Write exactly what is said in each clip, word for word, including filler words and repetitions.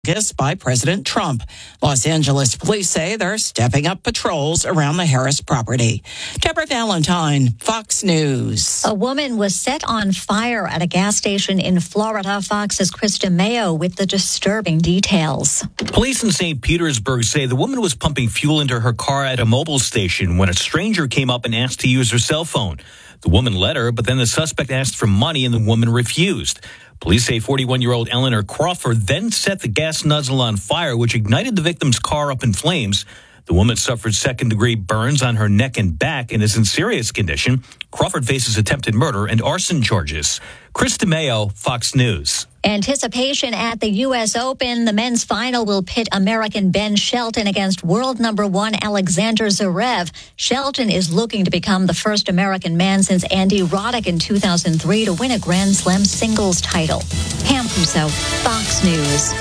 by President Trump. Los Angeles police say they're stepping up patrols around the Harris property. Deborah Valentine, Fox News. A woman was set on fire at a gas station in Florida. Fox's Krista Mayo with the disturbing details. Police in Saint Petersburg say the woman was pumping fuel into her car at a mobile station when a stranger came up and asked to use her cell phone. The woman let her, but then the suspect asked for money and the woman refused. Police say forty-one-year-old Eleanor Crawford then set the gas nozzle on fire, which ignited the victim's car up in flames. The woman suffered second-degree burns on her neck and back and is in serious condition. Crawford faces attempted murder and arson charges. Chris DeMayo, Fox News. Anticipation at the U S Open. The men's final will pit American Ben Shelton against world number one Alexander Zverev. Shelton is looking to become the first American man since Andy Roddick in two thousand three to win a Grand Slam singles title. Pam Puso, Fox News.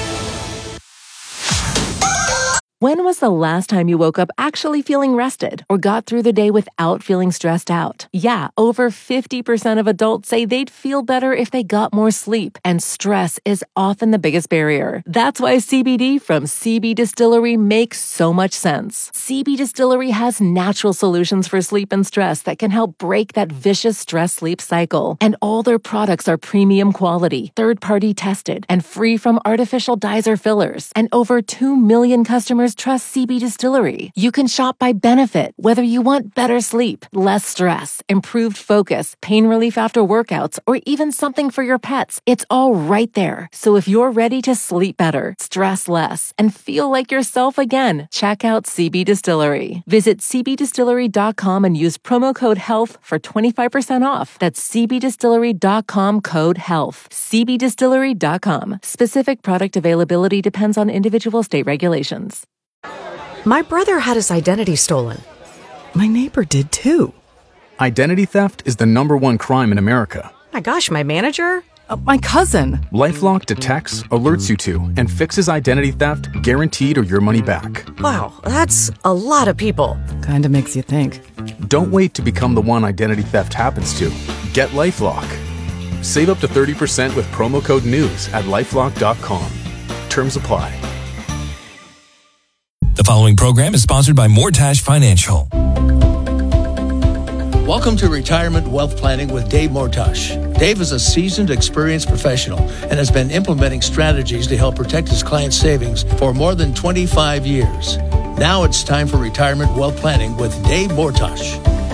When was the last time you woke up actually feeling rested or got through the day without feeling stressed out? Yeah, over fifty percent of adults say they'd feel better if they got more sleep, and stress is often the biggest barrier. That's why C B D from C B Distillery makes so much sense. C B Distillery has natural solutions for sleep and stress that can help break that vicious stress-sleep cycle. And all their products are premium quality, third-party tested, and free from artificial dyes or fillers. And over two million customers trust C B Distillery. You can shop by benefit, whether you want better sleep, less stress, improved focus, pain relief after workouts, or even something for your pets. It's all right there. So if you're ready to sleep better, stress less, and feel like yourself again, check out C B Distillery. Visit c b distillery dot com and use promo code HEALTH for twenty-five percent off. That's c b distillery dot com code HEALTH. c b distillery dot com. Specific product availability depends on individual state regulations. My brother had his identity stolen. My neighbor did too. Identity theft is the number one crime in America. My gosh, my manager? Uh, my cousin. LifeLock detects, alerts you to, and fixes identity theft guaranteed or your money back. Wow, that's a lot of people. Kinda makes you think. Don't wait to become the one identity theft happens to. Get LifeLock. Save up to thirty percent with promo code NEWS at lifelock dot com. Terms apply. The following program is sponsored by Mortash Financial. Welcome to Retirement Wealth Planning with Dave Mortash. Dave is a seasoned, experienced professional and has been implementing strategies to help protect his clients' savings for more than twenty-five years. Now it's time for Retirement Wealth Planning with Dave Mortash.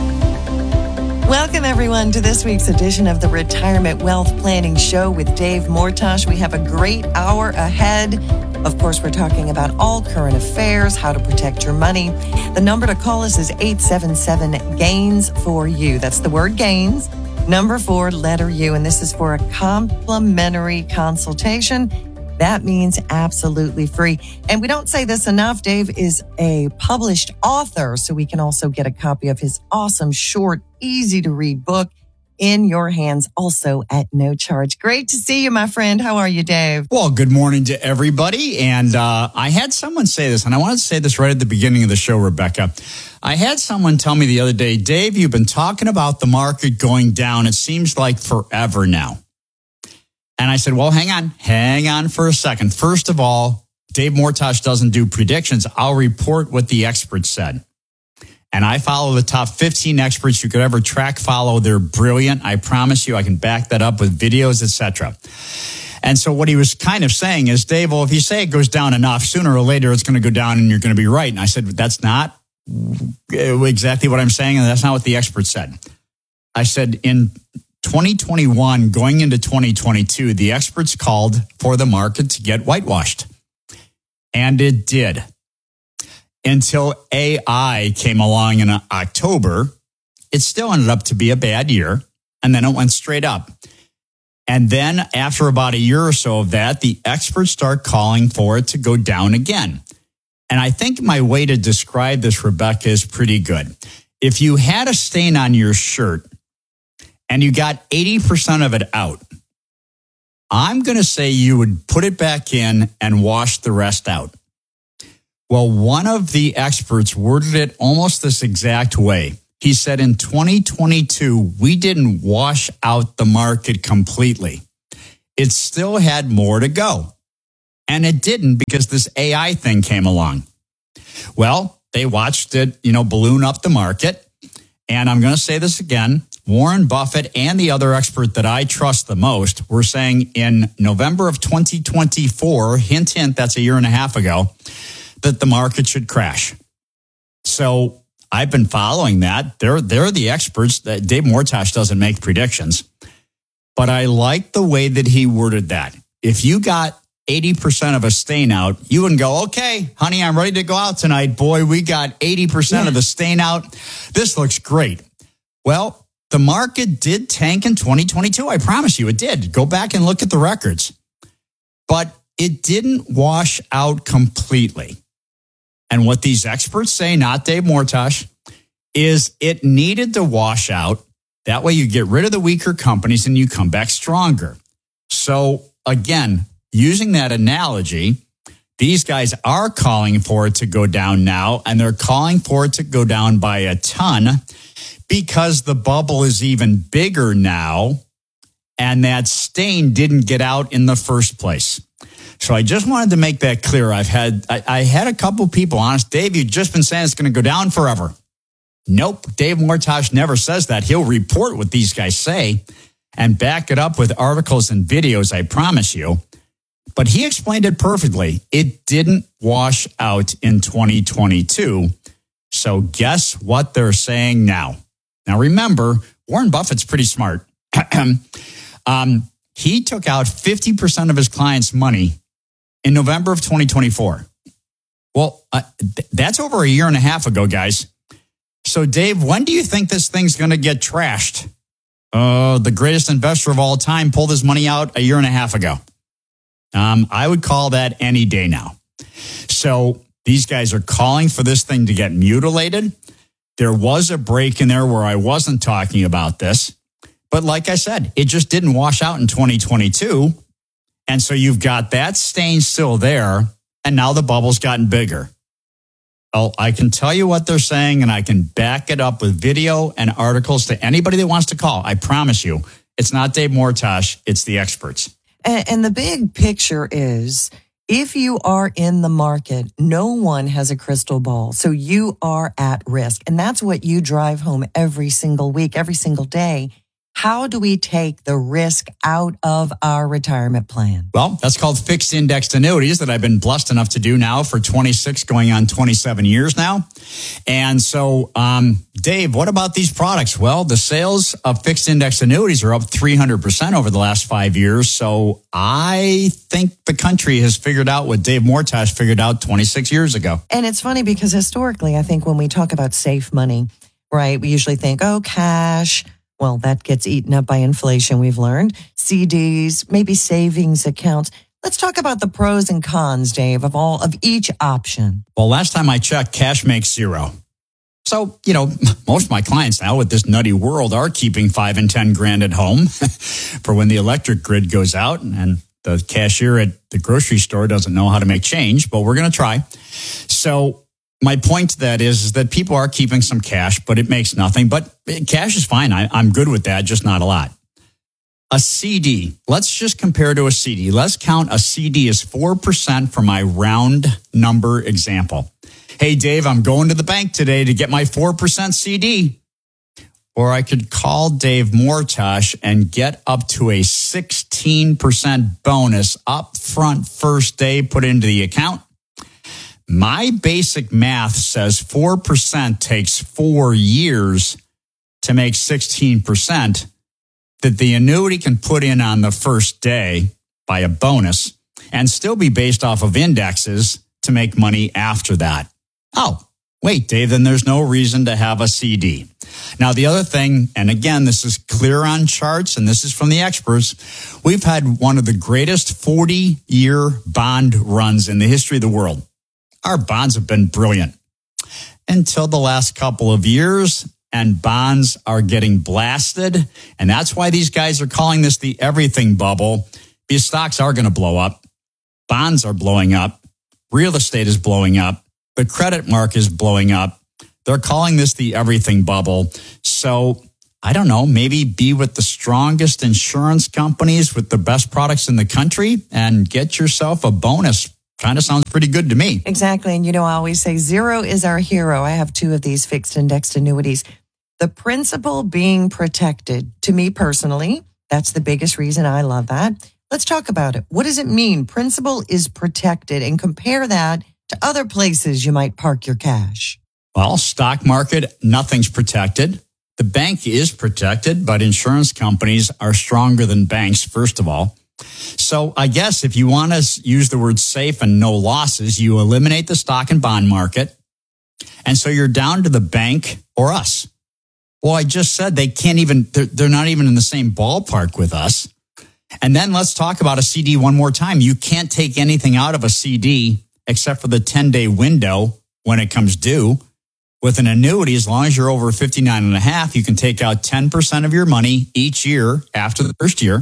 Welcome, everyone, to this week's edition of the Retirement Wealth Planning Show with Dave Mortash. We have a great hour ahead. Of course, we're talking about all current affairs, how to protect your money. The number to call us is eight seven seven, GAINS for you. That's the word GAINS, number four, letter U. And this is for a complimentary consultation. That means absolutely free. And we don't say this enough. Dave is a published author, so we can also get a copy of his awesome, short, easy to read book in your hands, also at no charge. Great to see you, my friend. How are you, Dave? Well, good morning to everybody. And uh, I had someone say this, and I wanted to say this right at the beginning of the show, Rebecca. I had someone tell me the other day, Dave, you've been talking about the market going down. It seems like forever now. And I said, well, hang on, hang on for a second. First of all, Dave Mortash doesn't do predictions. I'll report what the experts said. And I follow the top fifteen experts you could ever track follow. They're brilliant. I promise you, I can back that up with videos, et cetera. And so what he was kind of saying is, Dave, well, if you say it goes down enough, sooner or later it's going to go down and you're going to be right. And I said, that's not exactly what I'm saying. And that's not what the experts said. I said, in twenty twenty-one, going into twenty twenty-two, the experts called for the market to get whitewashed. And it did. Until A I came along in October, it still ended up to be a bad year. And then it went straight up. And then after about a year or so of that, the experts start calling for it to go down again. And I think my way to describe this, Rebecca, is pretty good. If you had a stain on your shirt and you got eighty percent of it out, I'm going to say you would put it back in and wash the rest out. Well, one of the experts worded it almost this exact way. He said in twenty twenty-two, we didn't wash out the market completely. It still had more to go. And it didn't because this A I thing came along. Well, they watched it, you know, balloon up the market. And I'm going to say this again. Warren Buffett and the other expert that I trust the most were saying in November of twenty twenty-four, hint, hint, that's a year and a half ago, that the market should crash. So I've been following that. They're, they're the experts. Dave Mortash doesn't make predictions. But I like the way that he worded that. If you got eighty percent of a stain out, you wouldn't go, okay, honey, I'm ready to go out tonight. Boy, we got eighty percent yeah. of the stain out. This looks great. Well, the market did tank in twenty twenty-two. I promise you it did. Go back and look at the records. But it didn't wash out completely. And what these experts say, not Dave Mortash, is it needed to wash out. That way you get rid of the weaker companies and you come back stronger. So again, using that analogy, these guys are calling for it to go down now, and they're calling for it to go down by a ton because the bubble is even bigger now, and that stain didn't get out in the first place. So I just wanted to make that clear. I've had I, I had a couple people honest. Dave, you've just been saying it's going to go down forever. Nope, Dave Mortash never says that. He'll report what these guys say and back it up with articles and videos, I promise you. But he explained it perfectly. It didn't wash out in twenty twenty-two. So guess what they're saying now? Now remember, Warren Buffett's pretty smart. um, he took out fifty percent of his clients' money in November of twenty twenty-four. Well, uh, th- that's over a year and a half ago, guys. So Dave, when do you think this thing's going to get trashed? Uh, the greatest investor of all time pulled his money out a year and a half ago. Um, I would call that any day now. So these guys are calling for this thing to get mutilated. There was a break in there where I wasn't talking about this. But like I said, it just didn't wash out in twenty twenty-two. And so you've got that stain still there. And now the bubble's gotten bigger. Well, I can tell you what they're saying, and I can back it up with video and articles to anybody that wants to call. I promise you, it's not Dave Mortash, it's the experts. And, and the big picture is, if you are in the market, no one has a crystal ball. So you are at risk. And that's what you drive home every single week, every single day. How do we take the risk out of our retirement plan? Well, that's called fixed indexed annuities that I've been blessed enough to do now for twenty-six, going on twenty-seven years now. And so, um, Dave, what about these products? Well, the sales of fixed indexed annuities are up three hundred percent over the last five years. So I think the country has figured out what Dave Mortash figured out twenty-six years ago. And it's funny because historically, I think when we talk about safe money, right, we usually think, oh, cash. Well, that gets eaten up by inflation, we've learned. C Ds, maybe savings accounts. Let's talk about the pros and cons, Dave, of all of each option. Well, last time I checked, cash makes zero. So, you know, most of my clients now with this nutty world are keeping five and ten grand at home for when the electric grid goes out and the cashier at the grocery store doesn't know how to make change, but we're going to try. So my point to that is, is that people are keeping some cash, but it makes nothing. But cash is fine. I, I'm good with that, just not a lot. A C D, let's just compare to a C D. Let's count a C D as four percent for my round number example. Hey, Dave, I'm going to the bank today to get my four percent C D. Or I could call Dave Mortash and get up to a sixteen percent bonus up front first day put into the account. My basic math says four percent takes four years to make sixteen percent that the annuity can put in on the first day by a bonus and still be based off of indexes to make money after that. Oh, wait, Dave, then there's no reason to have a C D. Now, the other thing, and again, this is clear on charts, and this is from the experts, we've had one of the greatest forty-year bond runs in the history of the world. Our bonds have been brilliant until the last couple of years, and bonds are getting blasted. And that's why these guys are calling this the everything bubble, because stocks are going to blow up. Bonds are blowing up. Real estate is blowing up. The credit market is blowing up. They're calling this the everything bubble. So I don't know, maybe be with the strongest insurance companies with the best products in the country and get yourself a bonus. Kind of sounds pretty good to me. Exactly. And you know, I always say zero is our hero. I have two of these fixed indexed annuities. The principal being protected, to me personally, that's the biggest reason I love that. Let's talk about it. What does it mean? Principal is protected, and compare that to other places you might park your cash. Well, stock market, nothing's protected. The bank is protected, but insurance companies are stronger than banks, first of all. So I guess if you want to use the word safe and no losses, you eliminate the stock and bond market. And so you're down to the bank or us. Well, I just said they can't even, they're, they're not even in the same ballpark with us. And then let's talk about a C D one more time. You can't take anything out of a C D except for the ten-day window when it comes due. With an annuity, as long as you're over fifty-nine and a half, you can take out ten percent of your money each year after the first year.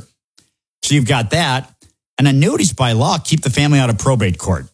So you've got that. And annuities by law keep the family out of probate court.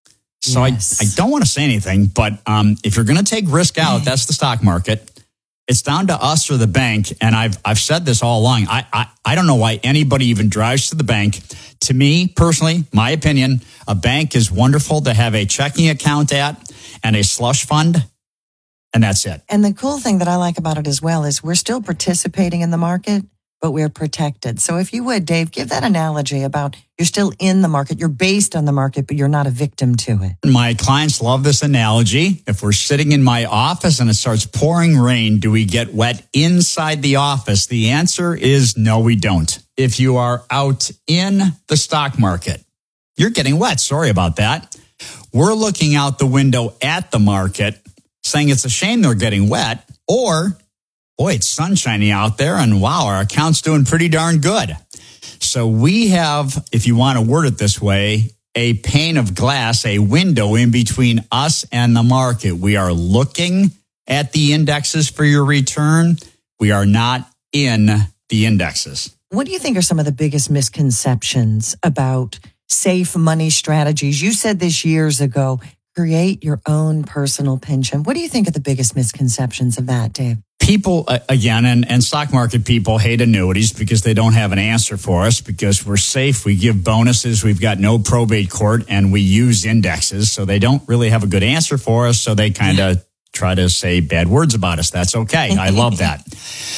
So yes. I, I don't want to say anything, but um, if you're going to take risk out, that's the stock market. It's down to us or the bank. And I've I've said this all along. I, I, I don't know why anybody even drives to the bank. To me, personally, my opinion, a bank is wonderful to have a checking account at and a slush fund. And that's it. And the cool thing that I like about it as well is we're still participating in the market, but we're protected. So if you would, Dave, give that analogy about you're still in the market, you're based on the market, but you're not a victim to it. My clients love this analogy. If we're sitting in my office and it starts pouring rain, do we get wet inside the office? The answer is no, we don't. If you are out in the stock market, you're getting wet. Sorry about that. We're looking out the window at the market, saying it's a shame they're getting wet, or, boy, it's sunshiny out there, and wow, our account's doing pretty darn good. So we have, if you want to word it this way, a pane of glass, a window in between us and the market. We are looking at the indexes for your return. We are not in the indexes. What do you think are some of the biggest misconceptions about safe money strategies? You said this years ago. Create your own personal pension. What do you think are the biggest misconceptions of that, Dave? People, again, and, and stock market people hate annuities because they don't have an answer for us, because we're safe, we give bonuses, we've got no probate court, and we use indexes. So they don't really have a good answer for us. So they kind of try to say bad words about us. That's okay. I love that.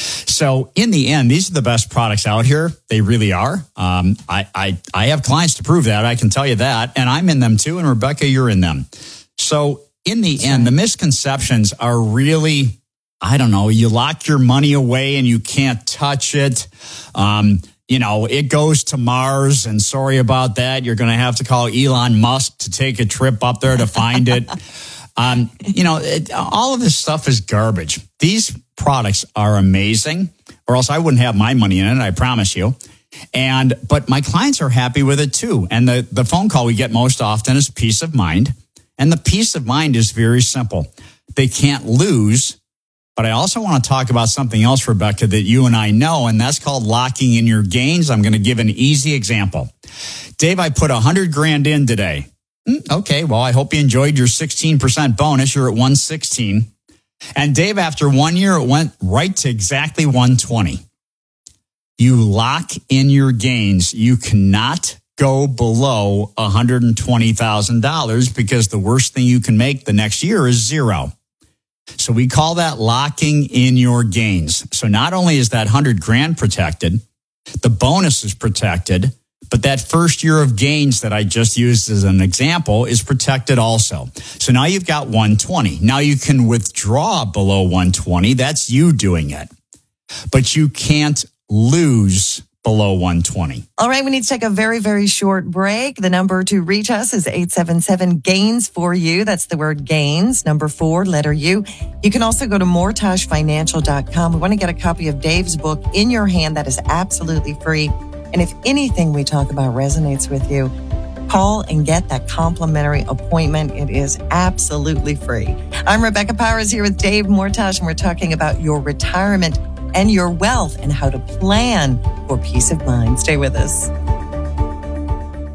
So in the end, these are the best products out here. They really are. Um, I, I, I have clients to prove that. I can tell you that. And I'm in them too. And Rebecca, you're in them. So in the end, the misconceptions are really, I don't know, you lock your money away and you can't touch it. Um, you know, it goes to Mars, and sorry about that. You're going to have to call Elon Musk to take a trip up there to find it. Um, you know, it, all of this stuff is garbage. These products are amazing, or else I wouldn't have my money in it, I promise you. And but my clients are happy with it too. And the, the phone call we get most often is peace of mind. And the peace of mind is very simple. They can't lose. But I also want to talk about something else, Rebecca, that you and I know, and that's called locking in your gains. I'm going to give an easy example. Dave, I put one hundred grand in today. Okay, well, I hope you enjoyed your sixteen percent bonus. You're at one sixteen. And Dave, after one year, it went right to exactly one twenty. You lock in your gains. You cannot go below one hundred twenty thousand dollars because the worst thing you can make the next year is zero. So we call that locking in your gains. So not only is that one hundred grand protected, the bonus is protected, but that first year of gains that I just used as an example is protected also. So now you've got one twenty. Now you can withdraw below one twenty. That's you doing it. But you can't lose below one twenty. All right, we need to take a very, very short break. The number to reach us is eight seven seven, GAINS for you. That's the word GAINS, number four, letter U. You can also go to mortash financial dot com. We want to get a copy of Dave's book in your hand. That is absolutely free. And if anything we talk about resonates with you, call and get that complimentary appointment. It is absolutely free. I'm Rebecca Powers here with Dave Mortash, and we're talking about your retirement and your wealth and how to plan for peace of mind. Stay with us.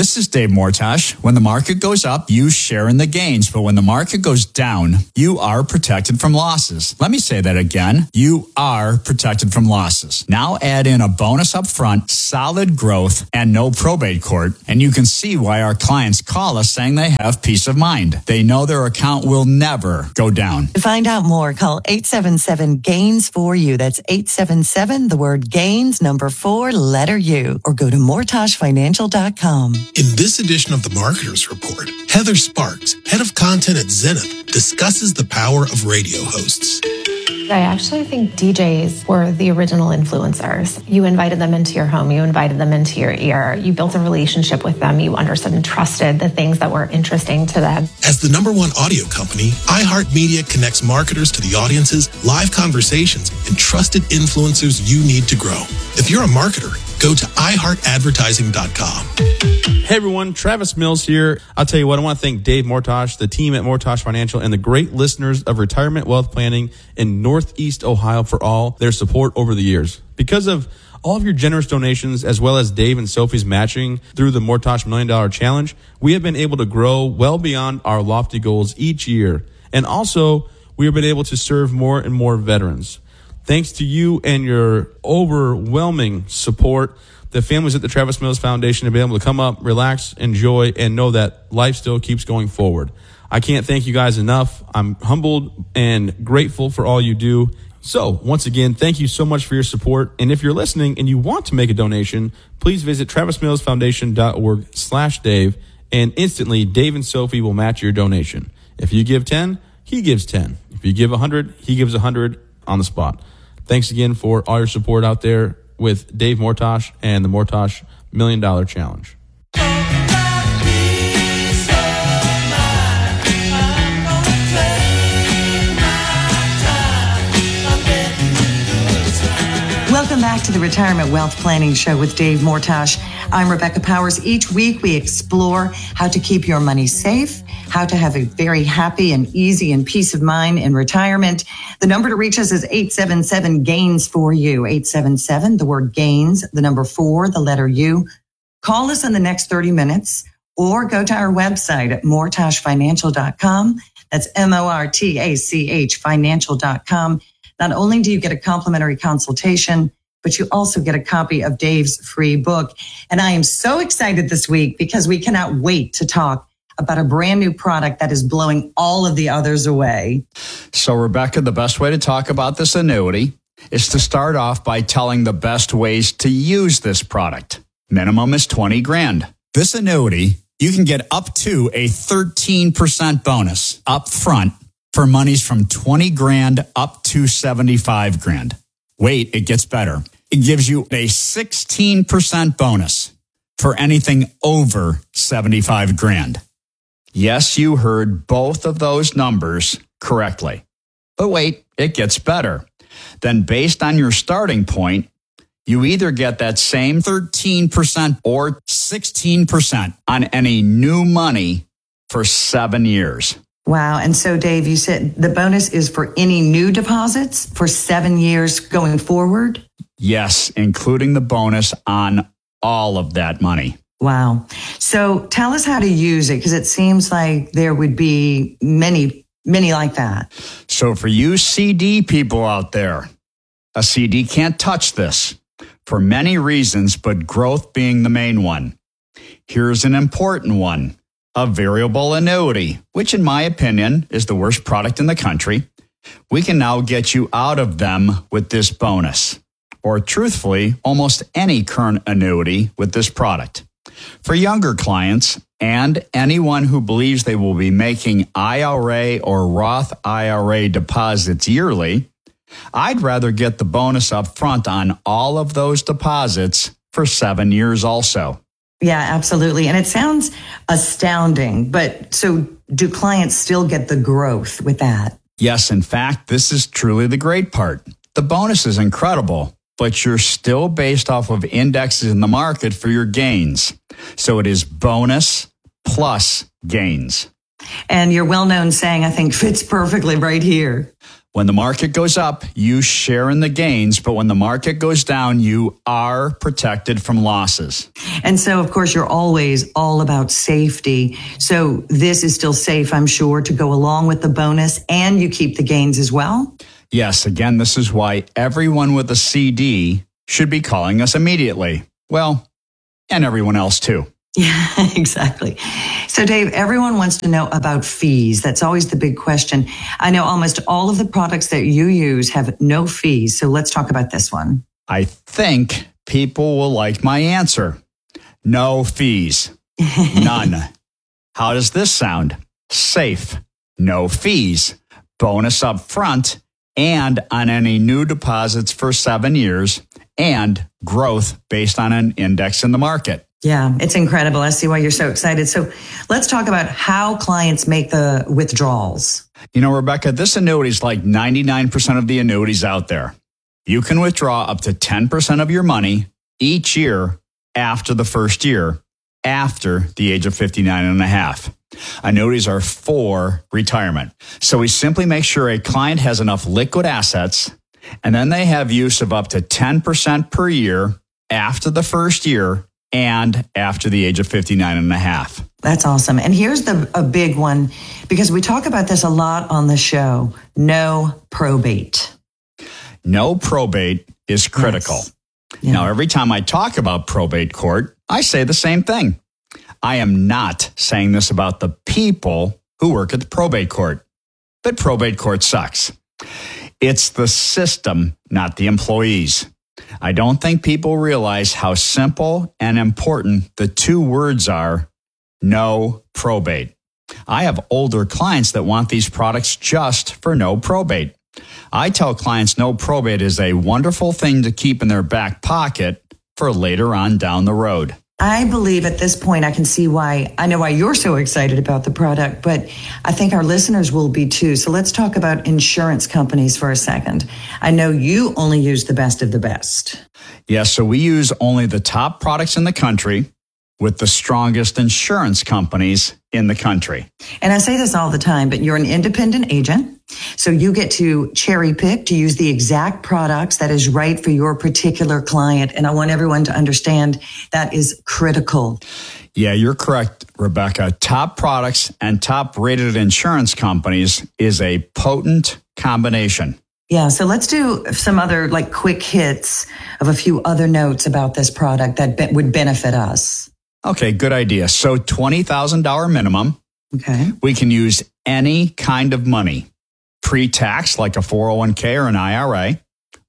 This is Dave Mortash. When the market goes up, you share in the gains. But when the market goes down, you are protected from losses. Let me say that again. You are protected from losses. Now add in a bonus up front, solid growth, and no probate court. And you can see why our clients call us saying they have peace of mind. They know their account will never go down. To find out more, call eight seven seven, GAINS for you. That's eight seven seven, the word GAINS, number four, letter U. Or go to mortosh financial dot com. In this edition of the Marketers Report, Heather Sparks, head of content at Zenith, discusses the power of radio hosts. I actually think D Js were the original influencers. You invited them into your home. You invited them into your ear. You built a relationship with them. You understood and trusted the things that were interesting to them. As the number one audio company, iHeartMedia connects marketers to the audiences, live conversations, and trusted influencers you need to grow. If you're a marketer, go to i heart advertising dot com. Hey everyone, Travis Mills here. I'll tell you what, I want to thank Dave Mortash, the team at Mortash Financial, and the great listeners of Retirement Wealth Planning in Northeast Ohio for all their support over the years. Because of all of your generous donations, as well as Dave and Sophie's matching through the Mortash Million Dollar Challenge, we have been able to grow well beyond our lofty goals each year. And also, we have been able to serve more and more veterans. Thanks to you and your overwhelming support, the families at the Travis Mills Foundation have been able to come up, relax, enjoy, and know that life still keeps going forward. I can't thank you guys enough. I'm humbled and grateful for all you do. So, once again, thank you so much for your support. And if you're listening and you want to make a donation, please visit travis mills foundation dot org slash Dave, and instantly Dave and Sophie will match your donation. If you give ten, he gives ten. If you give one hundred, he gives one hundred on the spot. Thanks again for all your support out there with Dave Mortash and the Mortash Million Dollar Challenge. Welcome back to the Retirement Wealth Planning Show with Dave Mortash. I'm Rebecca Powers. Each week we explore how to keep your money safe, how to have a very happy and easy and peace of mind in retirement. The number to reach us is eight seven seven, GAINS for you. eight seven seven, the word GAINS, the number four, the letter U. Call us in the next thirty minutes or go to our website at mortash financial dot com. That's M O R T A C H financial dot com. Not only do you get a complimentary consultation, but you also get a copy of Dave's free book. And I am so excited this week because we cannot wait to talk about a brand new product that is blowing all of the others away. So, Rebecca, the best way to talk about this annuity is to start off by telling the best ways to use this product. Minimum is twenty grand. This annuity, you can get up to a thirteen percent bonus up front for monies from twenty grand up to seventy-five grand. Wait, it gets better. It gives you a sixteen percent bonus for anything over seventy-five grand. Yes, you heard both of those numbers correctly. But wait, it gets better. Then based on your starting point, you either get that same thirteen percent or sixteen percent on any new money for seven years. Wow. And so, Dave, you said the bonus is for any new deposits for seven years going forward? Yes, including the bonus on all of that money. Wow. So tell us how to use it, because it seems like there would be many, many like that. So for you C D people out there, a C D can't touch this for many reasons, but growth being the main one. Here's an important one. A variable annuity, which in my opinion is the worst product in the country. We can now get you out of them with this bonus, or truthfully, almost any current annuity with this product. For younger clients and anyone who believes they will be making I R A or Roth I R A deposits yearly, I'd rather get the bonus up front on all of those deposits for seven years also. Yeah, absolutely. And it sounds astounding, but so do clients still get the growth with that? Yes, in fact, this is truly the great part. The bonus is incredible, but you're still based off of indexes in the market for your gains. So it is bonus plus gains. And your well-known saying, I think, fits perfectly right here. When the market goes up, you share in the gains, but when the market goes down, you are protected from losses. And so, of course, you're always all about safety. So this is still safe, I'm sure, to go along with the bonus, and you keep the gains as well? Yes, again, this is why everyone with a C D should be calling us immediately. Well, and everyone else too. Yeah, exactly. So, Dave, everyone wants to know about fees. That's always the big question. I know almost all of the products that you use have no fees. So let's talk about this one. I think people will like my answer. No fees. None. How does this sound? Safe. No fees. Bonus up front and on any new deposits for seven years and growth based on an index in the market. Yeah, it's incredible. I see why you're so excited. So let's talk about how clients make the withdrawals. You know, Rebecca, this annuity is like ninety-nine percent of the annuities out there. You can withdraw up to ten percent of your money each year after the first year, after the age of fifty-nine and a half. Annuities are for retirement. So we simply make sure a client has enough liquid assets, and then they have use of up to ten percent per year after the first year and after the age of fifty-nine and a half. That's awesome. And here's the a big one, because we talk about this a lot on the show. No probate. No probate is critical. Yes. Yeah. Now, every time I talk about probate court, I say the same thing. I am not saying this about the people who work at the probate court, but probate court sucks. It's the system, not the employees. I don't think people realize how simple and important the two words are, no probate. I have older clients that want these products just for no probate. I tell clients no probate is a wonderful thing to keep in their back pocket for later on down the road. I believe at this point, I can see why, I know why you're so excited about the product, but I think our listeners will be too. So let's talk about insurance companies for a second. I know you only use the best of the best. Yes, so we use only the top products in the country with the strongest insurance companies in the country. And I say this all the time, but you're an independent agent. So you get to cherry pick to use the exact products that is right for your particular client. And I want everyone to understand that is critical. Yeah, you're correct, Rebecca. Top products and top rated insurance companies is a potent combination. Yeah, so let's do some other like quick hits of a few other notes about this product that be- would benefit us. Okay, good idea. So twenty thousand dollars minimum. Okay. We can use any kind of money. Pre-tax, like a four oh one k or an I R A,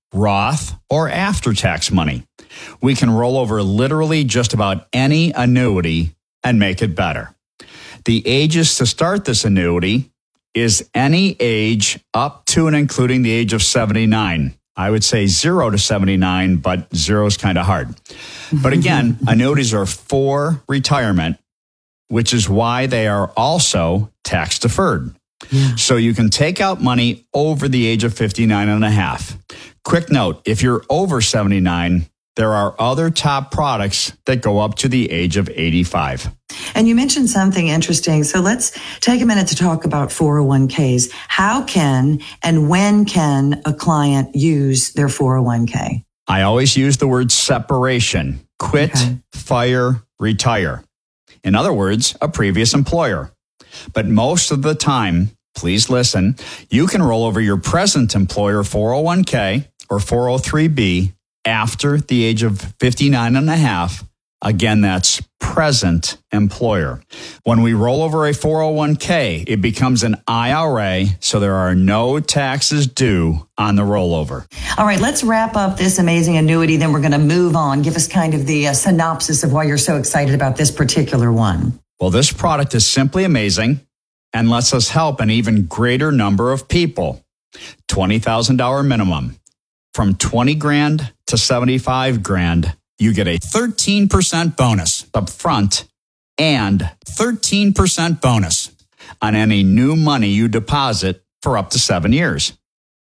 Roth, or after-tax money. We can roll over literally just about any annuity and make it better. The ages to start this annuity is any age up to and including the age of seventy-nine. I would say zero to seventy-nine, but zero is kind of hard. But again, annuities are for retirement, which is why they are also tax deferred. Yeah. So you can take out money over the age of fifty-nine and a half. Quick note, if you're over seventy-nine, there are other top products that go up to the age of eighty-five. And you mentioned something interesting. So let's take a minute to talk about four oh one k's. How can and when can a client use their four oh one k? I always use the word separation. Quit, okay. Fire, retire. In other words, a previous employer. But most of the time, please listen, you can roll over your present employer four oh one k or four oh three b after the age of fifty-nine and a half. Again, that's present employer. When we roll over a four oh one k, it becomes an I R A, so there are no taxes due on the rollover. All right, let's wrap up this amazing annuity, then we're going to move on. Give us kind of the uh, synopsis of why you're so excited about this particular one. Well, this product is simply amazing and lets us help an even greater number of people. twenty thousand dollars minimum. From twenty grand to seventy-five grand, you get a thirteen percent bonus up front and thirteen percent bonus on any new money you deposit for up to seven years.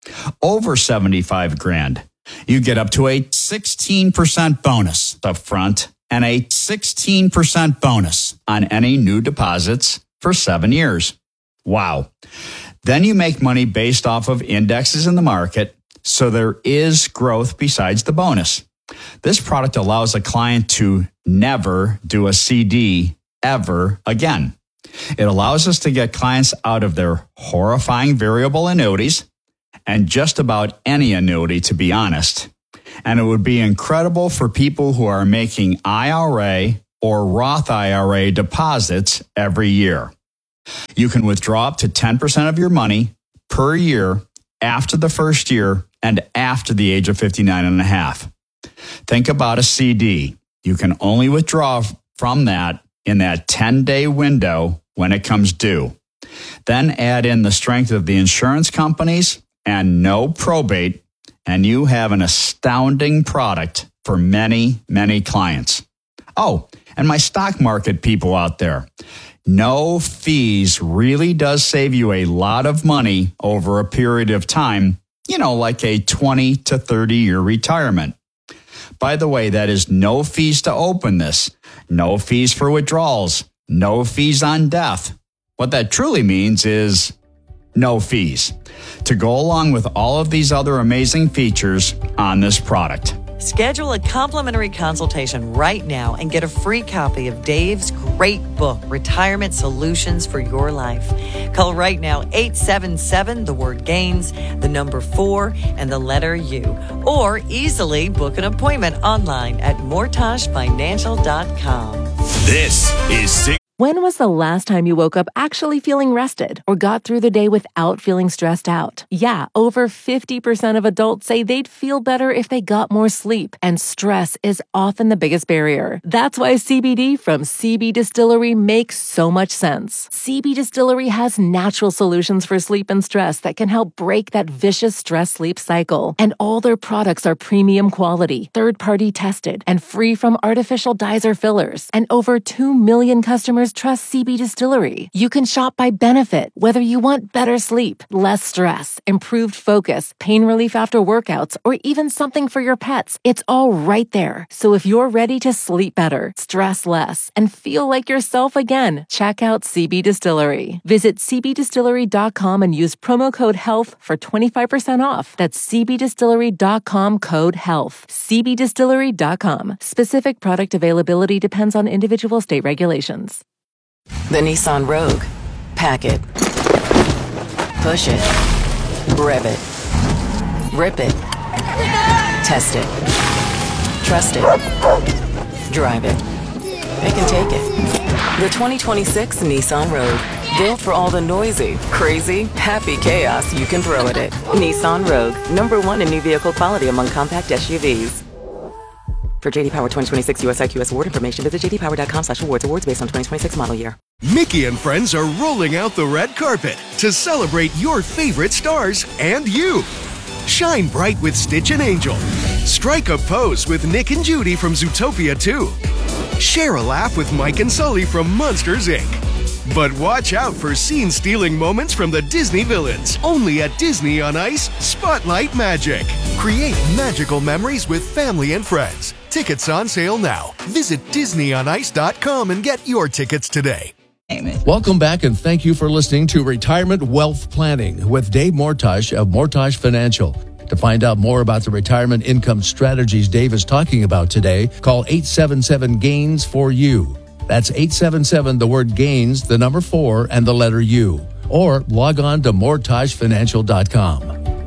Over seventy-five grand, you get up to a sixteen percent bonus up front and a sixteen percent bonus on any new deposits for seven years. Wow. Then you make money based off of indexes in the market, so there is growth besides the bonus. This product allows a client to never do a C D ever again. It allows us to get clients out of their horrifying variable annuities and just about any annuity, to be honest. And it would be incredible for people who are making I R A or Roth I R A deposits every year. You can withdraw up to ten percent of your money per year after the first year and after the age of fifty-nine and a half. Think about a C D. You can only withdraw from that in that ten-day window when it comes due. Then add in the strength of the insurance companies and no probate, and you have an astounding product for many, many clients. Oh, and my stock market people out there, no fees really does save you a lot of money over a period of time, you know, like a twenty to thirty year retirement. By the way, that is no fees to open this, no fees for withdrawals, no fees on death. What that truly means is no fees to go along with all of these other amazing features on this product. Schedule a complimentary consultation right now and get a free copy of Dave's great book, Retirement Solutions for Your Life. Call right now, eight seven seven, the word GAINS, the number four, and the letter U. Or easily book an appointment online at mortage financial dot com. This is Sig- When was the last time you woke up actually feeling rested or got through the day without feeling stressed out? Yeah, over fifty percent of adults say they'd feel better if they got more sleep, and stress is often the biggest barrier. That's why C B D from C B Distillery makes so much sense. C B Distillery has natural solutions for sleep and stress that can help break that vicious stress-sleep cycle. And all their products are premium quality, third-party tested, and free from artificial dyes or fillers. And over two million customers trust C B Distillery. You can shop by benefit, whether you want better sleep, less stress, improved focus, pain relief after workouts, or even something for your pets. It's all right there. So if you're ready to sleep better, stress less, and feel like yourself again, check out C B Distillery. Visit c b distillery dot com and use promo code HEALTH for twenty-five percent off. That's c b distillery dot com code HEALTH. c b distillery dot com. Specific product availability depends on individual state regulations. The Nissan Rogue. Pack it. Push it. Rev it. Rip it. Test it. Trust it. Drive it. They can take it. The twenty twenty-six Nissan Rogue. Built for all the noisy, crazy, happy chaos you can throw at it. Nissan Rogue. Number one in new vehicle quality among compact S U Vs. For J D Power twenty twenty-six U S I Q S award information, visit j d power dot com slash awards. Awards based on twenty twenty-six model year. Mickey and friends are rolling out the red carpet to celebrate your favorite stars and you. Shine bright with Stitch and Angel. Strike a pose with Nick and Judy from Zootopia two. Share a laugh with Mike and Sully from Monsters, Incorporated. But watch out for scene-stealing moments from the Disney villains. Only at Disney on Ice, Spotlight Magic. Create magical memories with family and friends. Tickets on sale now. Visit disney on ice dot com and get your tickets today. Welcome back, and thank you for listening to Retirement Wealth Planning with Dave Mortosh of Mortosh Financial. To find out more about the retirement income strategies Dave is talking about today, call eight seven seven GAINS for you. That's eight seven seven, the word GAINS, the number four, and the letter U. Or log on to mortage financial dot com.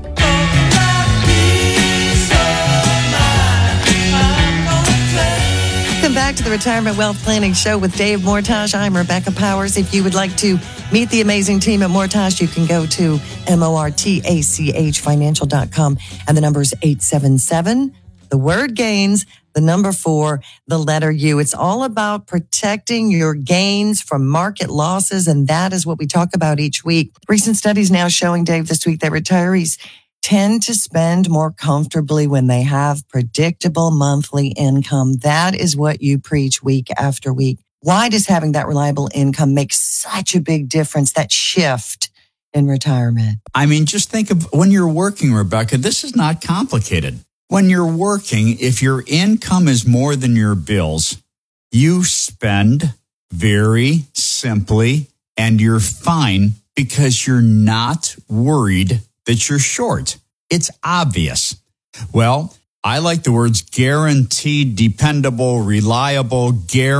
Welcome back to the Retirement Wealth Planning Show with Dave Mortosh. I'm Rebecca Powers. If you would like to meet the amazing team at Mortosh, you can go to M O R T A C H financial dot com. And the number is eight seven seven, the word GAINS, the number four, the letter U. It's all about protecting your gains from market losses, and that is what we talk about each week. Recent studies now showing, Dave, this week that retirees tend to spend more comfortably when they have predictable monthly income. That is what you preach week after week. Why does having that reliable income make such a big difference, that shift in retirement? I mean, just think of when you're working, Rebecca, this is not complicated. When you're working, if your income is more than your bills, you spend very simply, and you're fine because you're not worried that you're short. It's obvious. Well, I like the words guaranteed, dependable, reliable,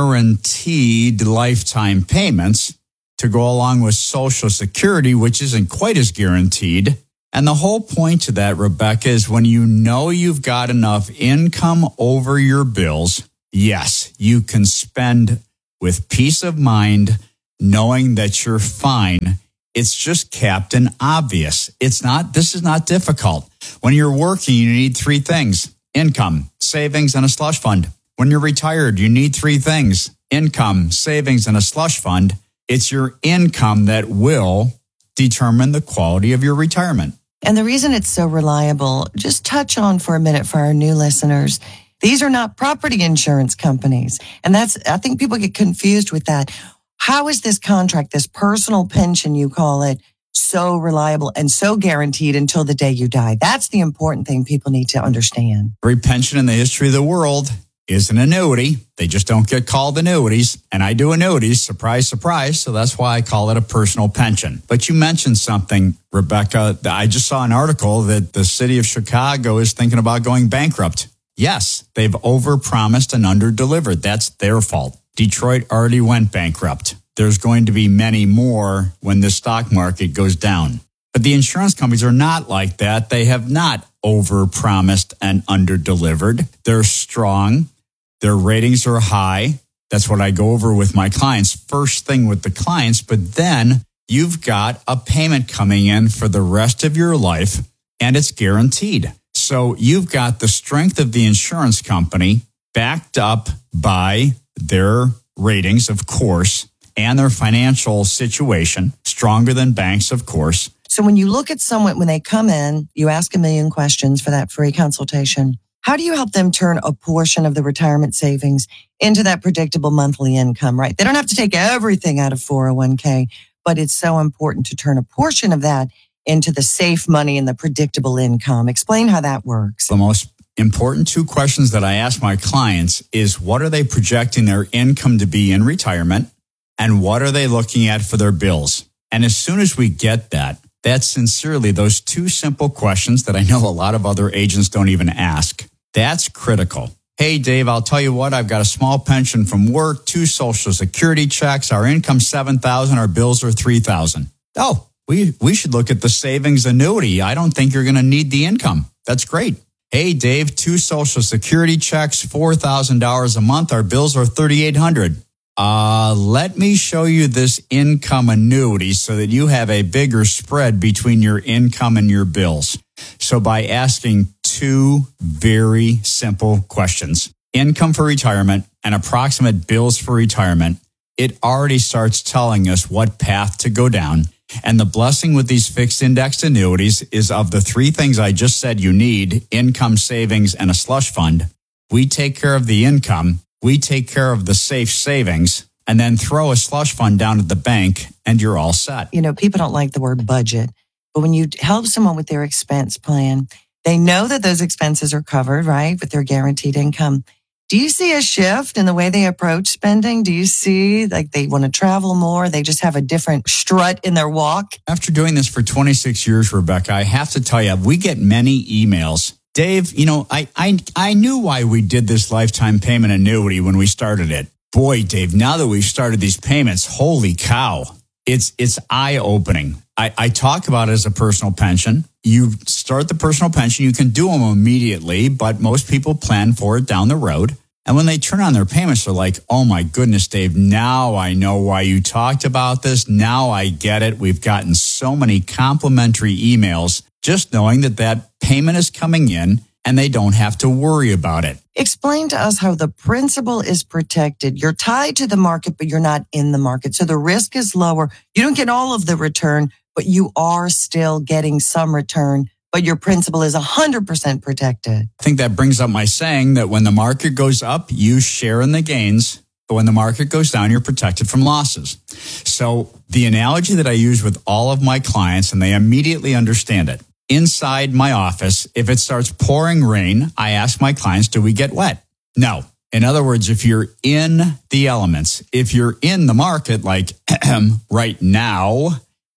guaranteed lifetime payments to go along with Social Security, which isn't quite as guaranteed. And the whole point to that, Rebecca, is when you know you've got enough income over your bills, yes, you can spend with peace of mind, knowing that you're fine. It's just Captain Obvious. It's not, this is not difficult. When you're working, you need three things: income, savings, and a slush fund. When you're retired, you need three things: income, savings, and a slush fund. It's your income that will determine the quality of your retirement. And the reason it's so reliable, just touch on for a minute for our new listeners. These are not property insurance companies. And that's, I think people get confused with that. How is this contract, this personal pension, you call it, so reliable and so guaranteed until the day you die? That's the important thing people need to understand. Every pension in the history of the world is an annuity. They just don't get called annuities. And I do annuities, surprise, surprise. So that's why I call it a personal pension. But you mentioned something, Rebecca. I just saw an article that the city of Chicago is thinking about going bankrupt. Yes, they've overpromised and underdelivered. That's their fault. Detroit already went bankrupt. There's going to be many more when the stock market goes down. But the insurance companies are not like that. They have not overpromised and underdelivered. They're strong. Their ratings are high. That's what I go over with my clients. First thing with the clients, but then you've got a payment coming in for the rest of your life, and it's guaranteed. So you've got the strength of the insurance company backed up by their ratings, of course, and their financial situation, stronger than banks, of course. So when you look at someone, when they come in, you ask a million questions for that free consultation. How do you help them turn a portion of the retirement savings into that predictable monthly income, right? They don't have to take everything out of four oh one k, but it's so important to turn a portion of that into the safe money and the predictable income. Explain how that works. The most important two questions that I ask my clients is, what are they projecting their income to be in retirement? And what are they looking at for their bills? And as soon as we get that, that's sincerely those two simple questions that I know a lot of other agents don't even ask. That's critical. Hey, Dave, I'll tell you what, I've got a small pension from work, two Social Security checks, our income's seven thousand dollars, our bills are three thousand dollars. Oh, we, we should look at the savings annuity. I don't think you're going to need the income. That's great. Hey, Dave, two Social Security checks, four thousand dollars a month, our bills are thirty-eight hundred dollars. Uh, let me show you this income annuity so that you have a bigger spread between your income and your bills. So by asking two very simple questions, income for retirement and approximate bills for retirement, it already starts telling us what path to go down. And the blessing with these fixed indexed annuities is, of the three things I just said you need, income, savings, and a slush fund, we take care of the income, we take care of the safe savings, and then throw a slush fund down at the bank and you're all set. You know, people don't like the word budget, but when you help someone with their expense plan, they know that those expenses are covered, right, with their guaranteed income. Do you see a shift in the way they approach spending? Do you see like they want to travel more? They just have a different strut in their walk? After doing this for twenty-six years, Rebecca, I have to tell you, we get many emails. Dave, you know, I, I, I knew why we did this lifetime payment annuity when we started it. Boy, Dave, now that we've started these payments, holy cow, it's, it's eye-opening. I, I talk about it as a personal pension. You start the personal pension, you can do them immediately, but most people plan for it down the road. And when they turn on their payments, they're like, oh my goodness, Dave, now I know why you talked about this. Now I get it. We've gotten so many complimentary emails just knowing that that payment is coming in and they don't have to worry about it. Explain to us how the principal is protected. You're tied to the market, but you're not in the market. So the risk is lower. You don't get all of the return, but you are still getting some return. But your principal is one hundred percent protected. I think that brings up my saying that when the market goes up, you share in the gains. But when the market goes down, you're protected from losses. So the analogy that I use with all of my clients, and they immediately understand it. Inside my office, if it starts pouring rain, I ask my clients, do we get wet? No. In other words, if you're in the elements, if you're in the market like right now,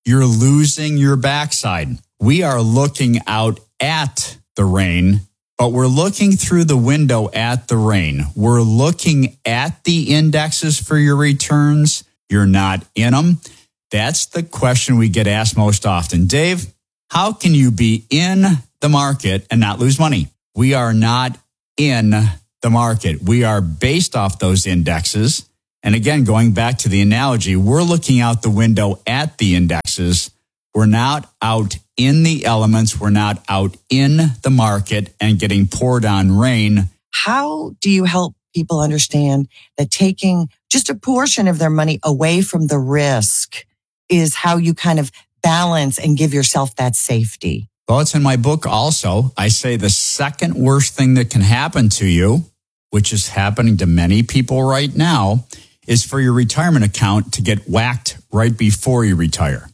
you're losing your backside. We are looking out at the rain, but we're looking through the window at the rain. We're looking at the indexes for your returns. You're not in them. That's the question we get asked most often. Dave, how can you be in the market and not lose money? We are not in the market. We are based off those indexes. And again, going back to the analogy, we're looking out the window at the indexes. We're not out in the elements. We're not out in the market and getting poured on rain. How do you help people understand that taking just a portion of their money away from the risk is how you kind of balance and give yourself that safety? Well, it's in my book also. I say the second worst thing that can happen to you, which is happening to many people right now, is for your retirement account to get whacked right before you retire.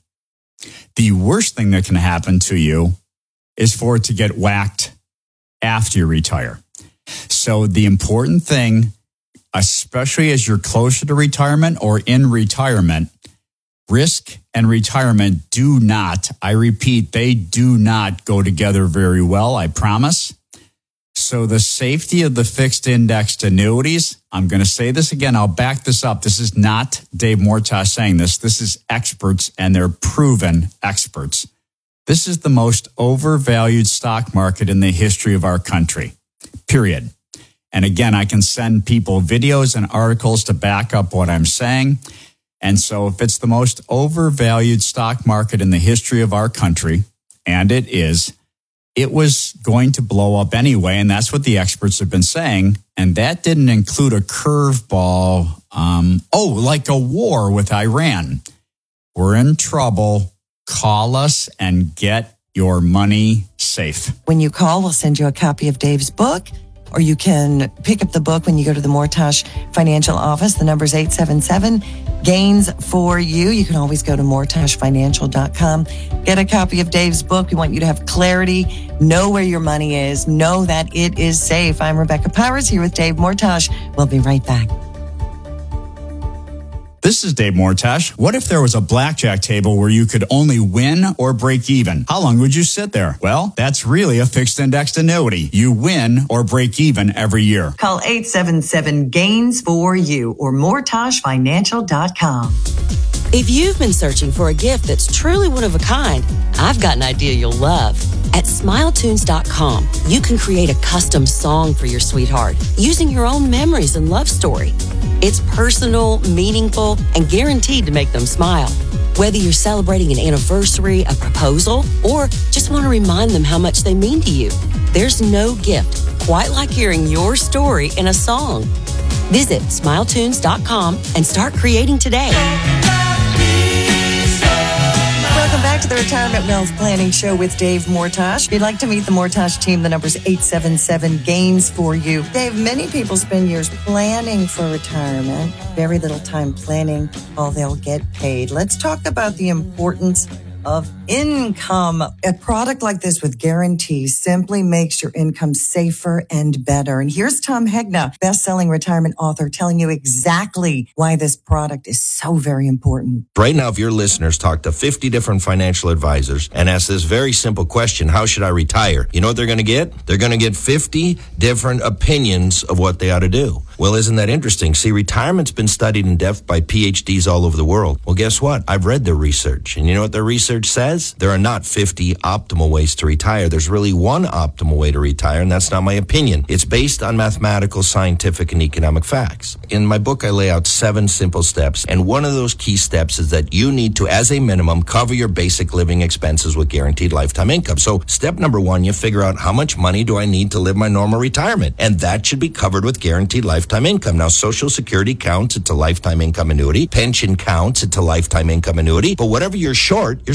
The worst thing that can happen to you is for it to get whacked after you retire. So the important thing, especially as you're closer to retirement or in retirement, risk and retirement do not, I repeat, they do not go together very well, I promise. So the safety of the fixed indexed annuities, I'm going to say this again, I'll back this up. This is not Dave Mortosh saying this. This is experts, and they're proven experts. This is the most overvalued stock market in the history of our country, period. And again, I can send people videos and articles to back up what I'm saying. And so if it's the most overvalued stock market in the history of our country, and it is, it was going to blow up anyway. And that's what the experts have been saying. And that didn't include a curveball. Um, oh, like a war with Iran. We're in trouble. Call us and get your money safe. When you call, we'll send you a copy of Dave's book. Or you can pick up the book when you go to the Mortosh Financial Office. The number's eight seven seven, gains for you. You can always go to mortosh financial dot com. Get a copy of Dave's book. We want you to have clarity, know where your money is, know that it is safe. I'm Rebecca Powers here with Dave Mortosh. We'll be right back. This is Dave Mortosh. What if there was a blackjack table where you could only win or break even? How long would you sit there? Well, that's really a fixed indexed annuity. You win or break even every year. Call eight seven seven, gains for you or mortosh financial dot com. If you've been searching for a gift that's truly one of a kind, I've got an idea you'll love. At smile tunes dot com, you can create a custom song for your sweetheart using your own memories and love story. It's personal, meaningful, and guaranteed to make them smile. Whether you're celebrating an anniversary, a proposal, or just want to remind them how much they mean to you, there's no gift quite like hearing your story in a song. Visit smile tunes dot com and start creating today. Welcome back to the Retirement Wealth Planning Show with Dave Mortosh. If you'd like to meet the Mortosh team, the number's eight seven seven, gains for you. Dave, many people spend years planning for retirement, very little time planning while they'll get paid. Let's talk about the importance of income. A product like this with guarantees simply makes your income safer and better. And here's Tom Hegna, best-selling retirement author, telling you exactly why this product is so very important. Right now, if your listeners talk to fifty different financial advisors and ask this very simple question, how should I retire? You know what they're going to get? They're going to get fifty different opinions of what they ought to do. Well, isn't that interesting? See, retirement's been studied in depth by P H Ds all over the world. Well, guess what? I've read their research. And you know what their research says? There are not fifty optimal ways to retire. There's really one optimal way to retire, and that's not my opinion. It's based on mathematical, scientific, and economic facts. In my book, I lay out seven simple steps, and one of those key steps is that you need to, as a minimum, cover your basic living expenses with guaranteed lifetime income. So step number one, you figure out how much money do I need to live my normal retirement, and that should be covered with guaranteed lifetime income. Now, Social Security counts, it's a lifetime income annuity. Pension counts, it's a lifetime income annuity. But whatever you're short, you're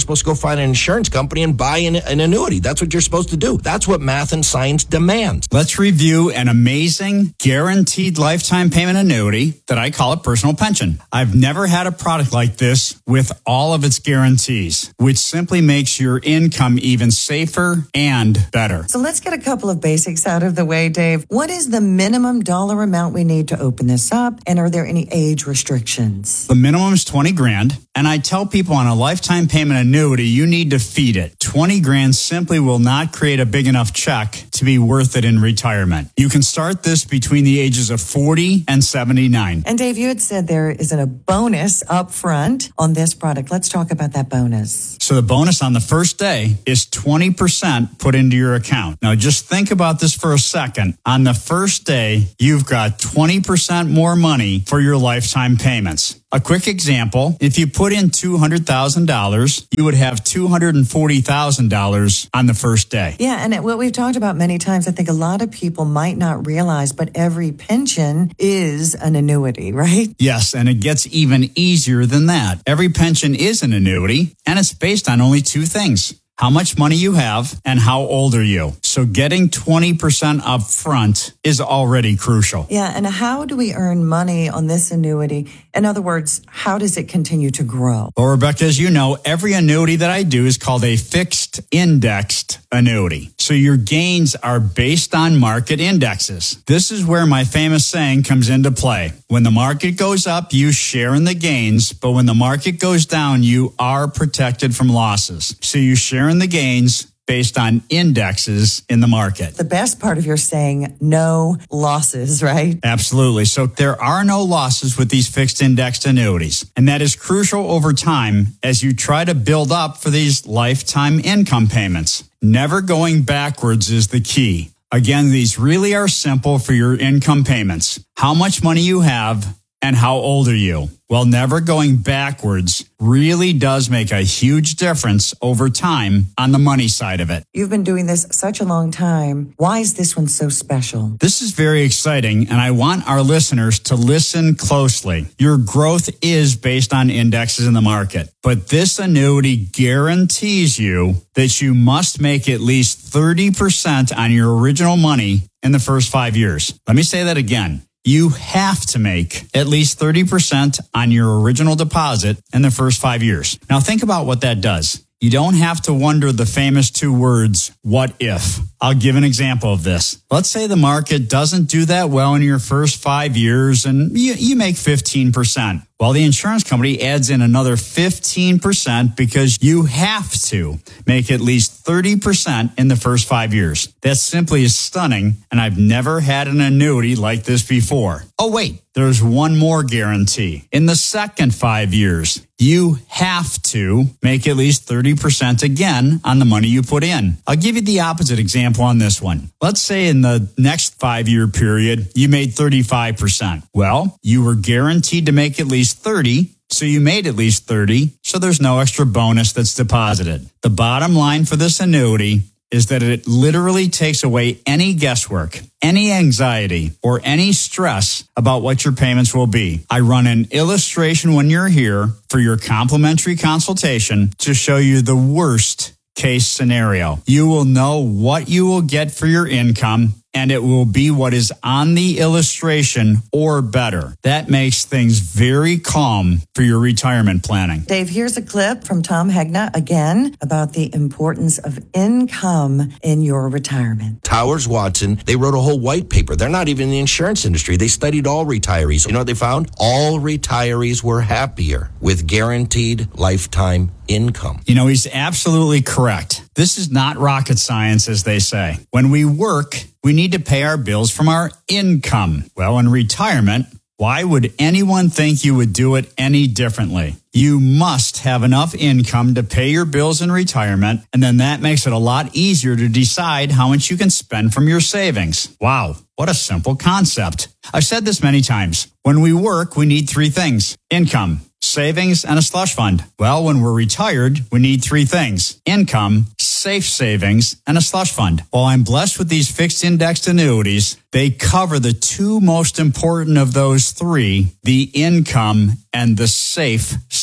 supposed to go find an insurance company and buy an, an annuity. That's what you're supposed to do. That's what math and science demand. Let's review an amazing guaranteed lifetime payment annuity that I call a personal pension. I've never had a product like this with all of its guarantees, which simply makes your income even safer and better. So let's get a couple of basics out of the way, Dave. What is the minimum dollar amount we need to open this up? And are there any age restrictions? The minimum is twenty grand. And I tell people on a lifetime payment annuity, you need to feed it. twenty grand simply will not create a big enough check to be worth it in retirement. You can start this between the ages of forty and seventy-nine. And Dave, you had said there isn't a bonus up front on this product. Let's talk about that bonus. So the bonus on the first day is twenty percent put into your account. Now just think about this for a second. On the first day, you've got twenty percent more money for your lifetime payments. A quick example, if you put in two hundred thousand dollars, you would have two hundred forty thousand dollars on the first day. Yeah, and what we've talked about many times, I think a lot of people might not realize, but every pension is an annuity, right? Yes, and it gets even easier than that. Every pension is an annuity, and it's based on only two things: how much money you have and how old are you. So getting twenty percent up front is already crucial. Yeah, and how do we earn money on this annuity? In other words, how does it continue to grow? Well, Rebecca, as you know, every annuity that I do is called a fixed indexed annuity. So your gains are based on market indexes. This is where my famous saying comes into play. When the market goes up, you share in the gains, but when the market goes down, you are protected from losses. So you share in the gains based on indexes in the market. The best part of your saying, no losses, right? Absolutely. So there are no losses with these fixed indexed annuities. And that is crucial over time as you try to build up for these lifetime income payments. Never going backwards is the key. Again, these really are simple for your income payments. How much money you have and how old are you? Well, never going backwards really does make a huge difference over time on the money side of it. You've been doing this such a long time. Why is this one so special? This is very exciting, and I want our listeners to listen closely. Your growth is based on indexes in the market, but this annuity guarantees you that you must make at least thirty percent on your original money in the first five years. Let me say that again. You have to make at least thirty percent on your original deposit in the first five years. Now think about what that does. You don't have to wonder the famous two words, what if? I'll give an example of this. Let's say the market doesn't do that well in your first five years and you, you make fifteen percent. Well, the insurance company adds in another fifteen percent because you have to make at least thirty percent in the first five years. That simply is stunning, and I've never had an annuity like this before. Oh, wait, there's one more guarantee. In the second five years, you have to make at least thirty percent again on the money you put in. I'll give you the opposite example on this one. Let's say in the next five-year period, you made thirty-five percent. Well, you were guaranteed to make at least thirty, so you made at least thirty, so there's no extra bonus that's deposited. The bottom line for this annuity is that it literally takes away any guesswork, any anxiety, or any stress about what your payments will be. I run an illustration when you're here for your complimentary consultation to show you the worst case scenario. You will know what you will get for your income, and it will be what is on the illustration or better. That makes things very calm for your retirement planning. Dave, here's a clip from Tom Hegna again about the importance of income in your retirement. Towers Watson, they wrote a whole white paper. They're not even in the insurance industry. They studied all retirees. You know what they found? All retirees were happier with guaranteed lifetime income. You know, he's absolutely correct. This is not rocket science, as they say. When we work, we need to pay our bills from our income. Well, in retirement, why would anyone think you would do it any differently? You must have enough income to pay your bills in retirement, and then that makes it a lot easier to decide how much you can spend from your savings. Wow, what a simple concept. I've said this many times. When we work, we need three things: income, savings, and a slush fund. Well, when we're retired, we need three things: income, safe savings, and a slush fund. While I'm blessed with these fixed indexed annuities, they cover the two most important of those three, the income and the safe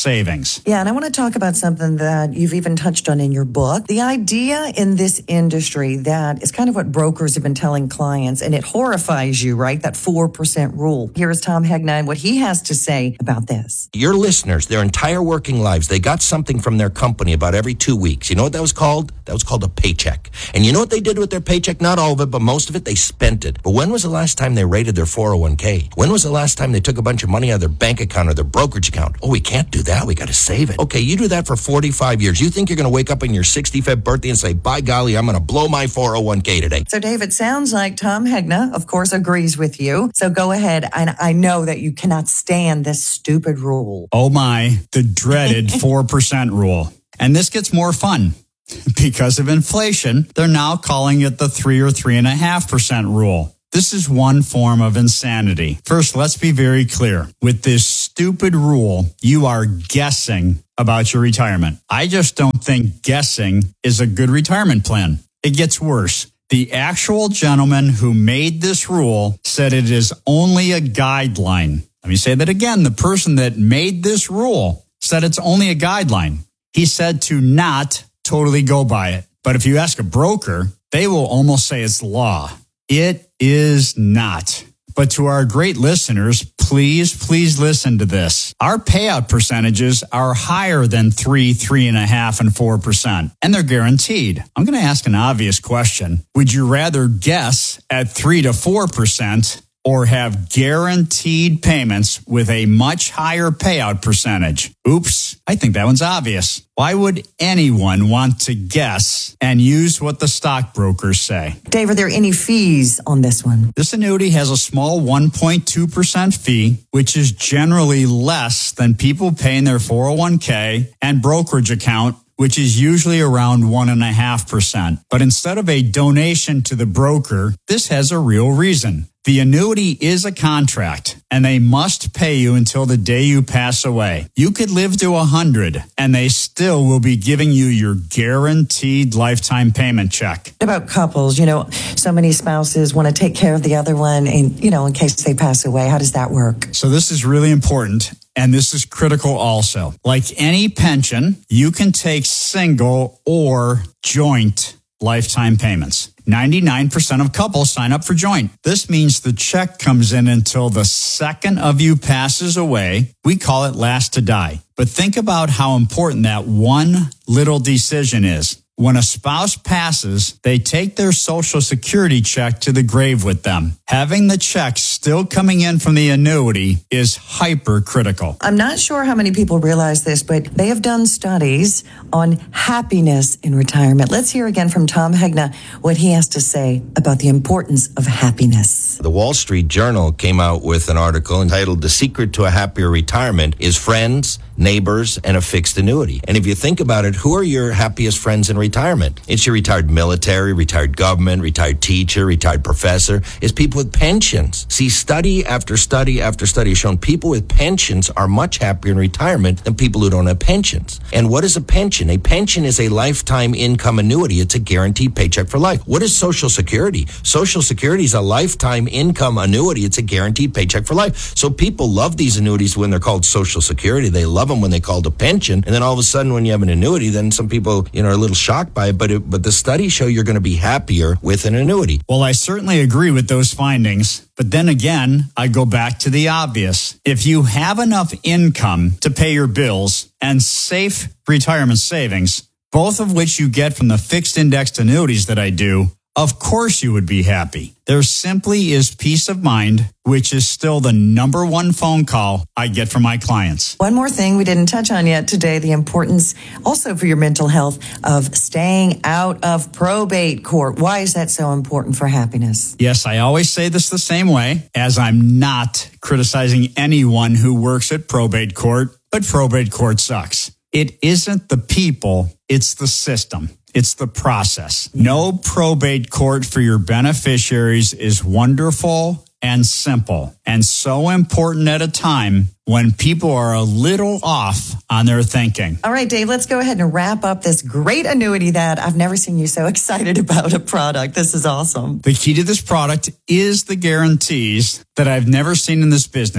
savings. Yeah, and I want to talk about something that you've even touched on in your book. The idea in this industry that is kind of what brokers have been telling clients, and it horrifies you, right? That four percent rule. Here is Tom Hegna and what he has to say about this. Your listeners, their entire working lives, they got something from their company about every two weeks. You know what that was called? That was called a paycheck. And you know what they did with their paycheck? Not all of it, but most of it, they spent it. But when was the last time they raided their four oh one k? When was the last time they took a bunch of money out of their bank account or their brokerage account? Oh, we can't do that. We got to save it. Okay, you do that for forty-five years. You think you're going to wake up on your sixty-fifth birthday and say, by golly, I'm going to blow my four oh one k today? So, Dave, it sounds like Tom Hegna, of course, agrees with you. So go ahead. And I know that you cannot stand this stupid rule. Oh, my, the dreaded four percent rule. And this gets more fun. Because of inflation, they're now calling it the three or three and a half percent rule. This is one form of insanity. First, let's be very clear. With this stupid rule, you are guessing about your retirement. I just don't think guessing is a good retirement plan. It gets worse. The actual gentleman who made this rule said it is only a guideline. Let me say that again. The person that made this rule said it's only a guideline. He said to not totally go by it. But if you ask a broker, they will almost say it's law. It is not. But to our great listeners, please, please listen to this. Our payout percentages are higher than three, three and a half, and four percent, and they're guaranteed. I'm going to ask an obvious question. Would you rather guess at three to four percent or have guaranteed payments with a much higher payout percentage? Oops, I think that one's obvious. Why would anyone want to guess and use what the stockbrokers say? Dave, are there any fees on this one? This annuity has a small one point two percent fee, which is generally less than people pay in their four oh one k and brokerage account, which is usually around one point five percent. But instead of a donation to the broker, this has a real reason. The annuity is a contract, and they must pay you until the day you pass away. You could live to one hundred, and they still will be giving you your guaranteed lifetime payment check. What about couples? You know, so many spouses want to take care of the other one, and, you know, in case they pass away. How does that work? So this is really important. And this is critical also. Like any pension, you can take single or joint lifetime payments. ninety-nine percent of couples sign up for joint. This means the check comes in until the second of you passes away. We call it last to die. But think about how important that one little decision is. When a spouse passes, they take their Social Security check to the grave with them. Having the check still coming in from the annuity is hypercritical. I'm not sure how many people realize this, but they have done studies on happiness in retirement. Let's hear again from Tom Hegna what he has to say about the importance of happiness. The Wall Street Journal came out with an article entitled "The Secret to a Happier Retirement is Friends, Neighbors, and a Fixed Annuity." And if you think about it, who are your happiest friends in retirement? It's your retired military, retired government, retired teacher, retired professor. It's people with pensions. See, study after study after study has shown people with pensions are much happier in retirement than people who don't have pensions. And what is a pension? A pension is a lifetime income annuity. It's a guaranteed paycheck for life. What is Social Security? Social Security is a lifetime income annuity. It's a guaranteed paycheck for life. So people love these annuities when they're called Social Security. They love them when they called a pension. And then all of a sudden, when you have an annuity, then some people, you know, are a little shocked by it. But it, but the studies show you're going to be happier with an annuity. Well, I certainly agree with those findings. But then again, I go back to the obvious. If you have enough income to pay your bills and safe retirement savings, both of which you get from the fixed indexed annuities that I do, of course you would be happy. There simply is peace of mind, which is still the number one phone call I get from my clients. One more thing we didn't touch on yet today, the importance also for your mental health of staying out of probate court. Why is that so important for happiness? Yes, I always say this the same way, as I'm not criticizing anyone who works at probate court, but probate court sucks. It isn't the people, it's the system. It's the process. No probate court for your beneficiaries is wonderful and simple and so important at a time when people are a little off on their thinking. All right, Dave, let's go ahead and wrap up this great annuity that I've never seen you so excited about a product. This is awesome. The key to this product is the guarantees that I've never seen in this business.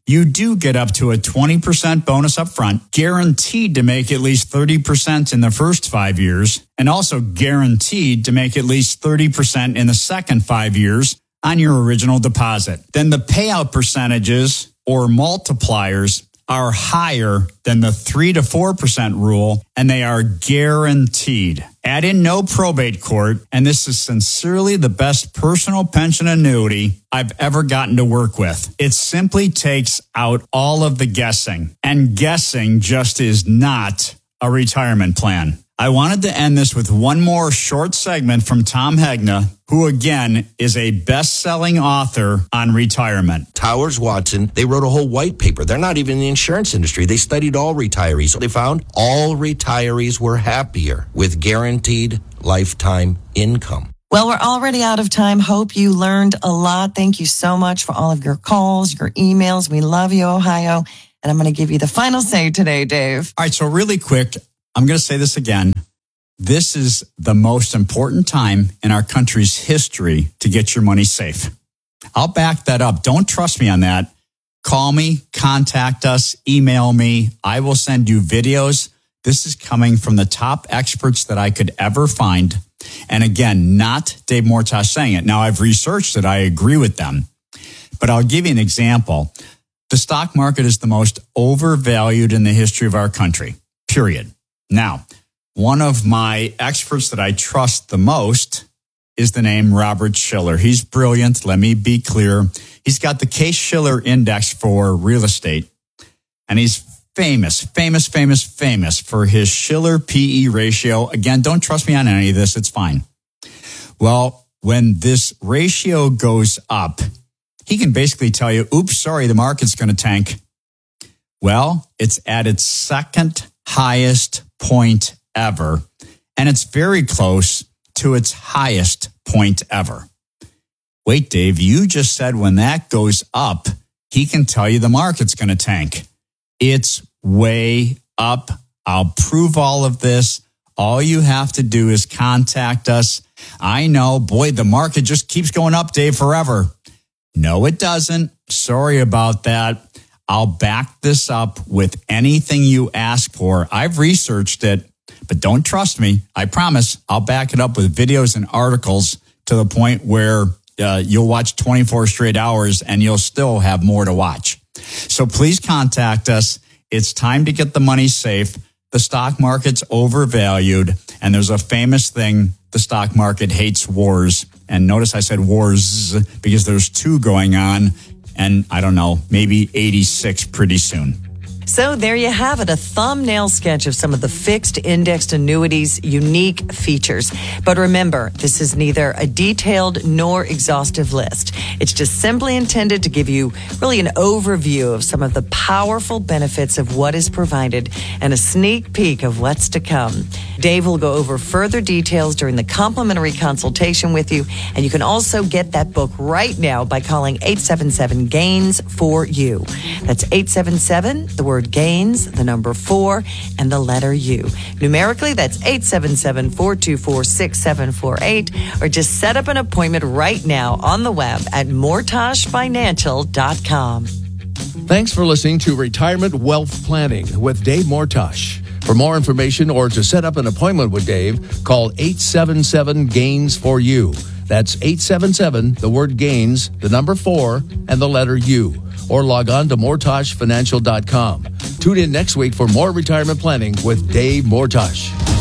you do get up to a twenty percent bonus up front, guaranteed to make at least thirty percent in the first five years, and also guaranteed to make at least thirty percent in the second five years on your original deposit. Then the payout percentages or multipliers are higher than the three to four percent rule, and they are guaranteed. Add in no probate court, and this is sincerely the best personal pension annuity I've ever gotten to work with. It simply takes out all of the guessing, and guessing just is not a retirement plan. I wanted to end this with one more short segment from Tom Hegna, who again is a best-selling author on retirement. Towers Watson, they wrote a whole white paper. They're not even in the insurance industry. They studied all retirees. They found all retirees were happier with guaranteed lifetime income. Well, we're already out of time. Hope you learned a lot. Thank you so much for all of your calls, your emails. We love you, Ohio. And I'm going to give you the final say today, Dave. All right, so really quick, I'm going to say this again. This is the most important time in our country's history to get your money safe. I'll back that up. Don't trust me on that. Call me, contact us, email me. I will send you videos. This is coming from the top experts that I could ever find. And again, not Dave Mortosh saying it. Now, I've researched it. I agree with them. But I'll give you an example. The stock market is the most overvalued in the history of our country, period. Now, one of my experts that I trust the most is the name Robert Shiller. He's brilliant. Let me be clear. He's got the Case-Shiller Index for real estate, and he's famous, famous, famous, famous for his Shiller P E ratio. Again, don't trust me on any of this. It's fine. Well, when this ratio goes up, he can basically tell you, oops, sorry, the market's going to tank. Well, it's at its second highest point ever, and it's very close to its highest point ever. Wait, Dave, you just said when that goes up, he can tell you the market's going to tank. It's way up. I'll prove all of this. All you have to do is contact us. I know, boy, the market just keeps going up, Dave, forever. No, it doesn't. Sorry about that. I'll back this up with anything you ask for. I've researched it, but don't trust me. I promise I'll back it up with videos and articles to the point where uh, you'll watch twenty-four straight hours and you'll still have more to watch. So please contact us. It's time to get the money safe. The stock market's overvalued, and there's a famous thing, the stock market hates wars. And notice I said wars because there's two going on. And I don't know, maybe eighty-six pretty soon. So there you have it, a thumbnail sketch of some of the fixed indexed annuities' unique features. But remember, this is neither a detailed nor exhaustive list. It's just simply intended to give you really an overview of some of the powerful benefits of what is provided and a sneak peek of what's to come. Dave will go over further details during the complimentary consultation with you, and you can also get that book right now by calling eight seven seven gains four U. That's eight seven seven, the word gains, the number four, and the letter U. Numerically, that's eight seven seven, four two four, six seven four eight, or just set up an appointment right now on the web at mortosh financial dot com. Thanks for listening to Retirement Wealth Planning with Dave Mortosh. For more information or to set up an appointment with Dave, call eight seven seven, gains four U. That's eight seven seven, the word gains, the number four, and the letter U. Or log on to mortosh financial dot com. Tune in next week for more retirement planning with Dave Mortosh.